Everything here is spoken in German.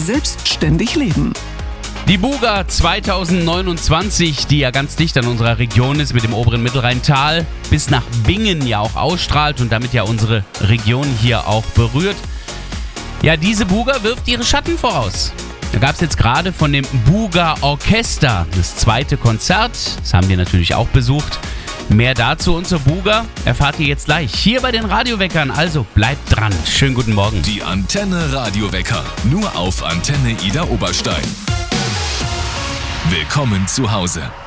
Selbstständig leben. Die Buga 2029, die ja ganz dicht an unserer Region ist, mit dem oberen Mittelrheintal, bis nach Bingen ja auch ausstrahlt und damit ja unsere Region hier auch berührt. Ja, diese Buga wirft ihre Schatten voraus. Da gab es jetzt gerade von dem Buga Orchester das zweite Konzert. Das haben wir natürlich auch besucht. Mehr dazu und zur Buga erfahrt ihr jetzt gleich hier bei den Radioweckern. Also bleibt dran. Schönen guten Morgen. Die Antenne Radiowecker. Nur auf Antenne Ida Oberstein. Willkommen zu Hause.